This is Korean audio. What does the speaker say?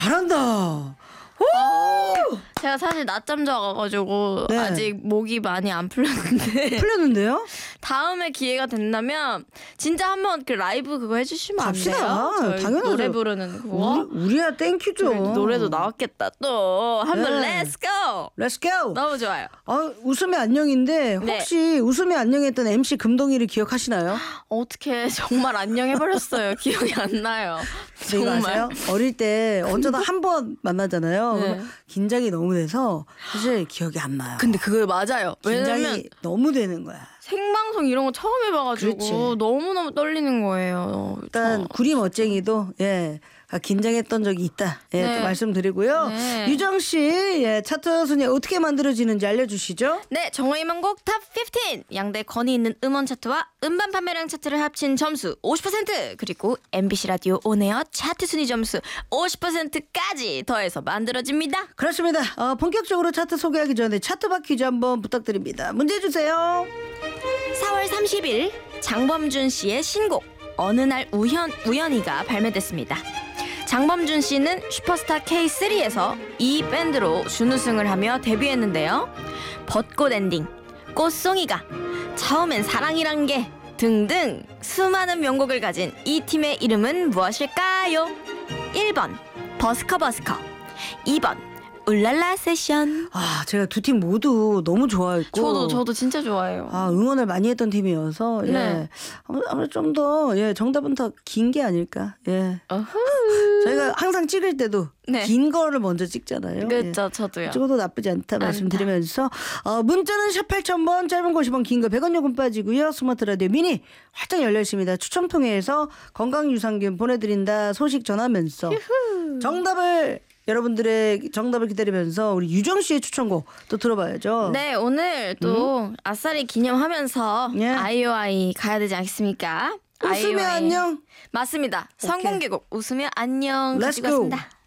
잘한다. 제가 사실 낮잠 자가지고 네. 아직 목이 많이 안 풀렸는데 풀렸는데요? 다음에 기회가 된다면 진짜 한번 그 라이브 그거 해주시면 안 돼요? 갑시다. 저희 당연하죠. 노래 부르는 그거. 우리야 땡큐죠. 저희 노래도 나왔겠다 또. 한번 네. Let's go. Let's go. 너무 좋아요. 웃음의 안녕인데 혹시 웃음의 안녕했던 MC 금동이를 기억하시나요? 어떻게 정말 안녕해버렸어요. 기억이 안 나요. 이거 아세요? 어릴 때 어쩌다 한 번 만나잖아요. 네. 그러면 긴장이 너무 돼서 사실 기억이 안 나요. 근데 그거 맞아요. 긴장이 왜냐면 너무 되는 거야. 생방송 이런 거 처음 해봐가지고 그렇지. 너무너무 떨리는 거예요. 일단 구리 멋쟁이도 긴장했던 적이 있다. 네. 또 말씀드리고요. 네. 유정 씨 차트 순위 어떻게 만들어지는지 알려주시죠. 네, 정호의 명곡 탑 15. 양대 권위 있는 음원 차트와 음반 판매량 차트를 합친 점수 50% 그리고 MBC 라디오 온에어 차트 순위 점수 50%까지 더해서 만들어집니다. 그렇습니다. 본격적으로 차트 소개하기 전에 차트박 퀴즈 한번 부탁드립니다. 문제 주세요. 4월 30일 장범준 씨의 신곡 어느 날 우연히가 발매됐습니다. 장범준 씨는 슈퍼스타 K3에서 이 밴드로 준우승을 하며 데뷔했는데요. 벚꽃 엔딩, 꽃송이가, 처음엔 사랑이란 게 등등 수많은 명곡을 가진 이 팀의 이름은 무엇일까요? 1번 버스커 2번 울랄라 세션. 제가 두 팀 모두 너무 좋아했고 저도 진짜 좋아해요. 응원을 많이 했던 팀이어서 네. 아무래도 좀 더 정답은 더 긴 게 아닐까. 저희가 항상 찍을 때도 네. 긴 거를 먼저 찍잖아요. 그렇죠, 저도요. 찍어도 나쁘지 않다 말씀드리면서 문자는 샵 8000번, 짧은 거 50원, 긴 거 100원 요금 빠지고요. 스마트 라디오 미니 활짝 열려 있습니다. 추첨 통해서 건강유산균 보내드린다 소식 전하면서 여러분들의 정답을 기다리면서 우리 유정 씨의 추천곡 또 들어봐야죠. 네, 오늘 또 아싸리 기념하면서 예. 아이오아이 가야 되지 않겠습니까? 웃으면 아이오아이. 안녕. 맞습니다. 성공개곡 웃으면 안녕 Let's 가지고 go. 왔습니다.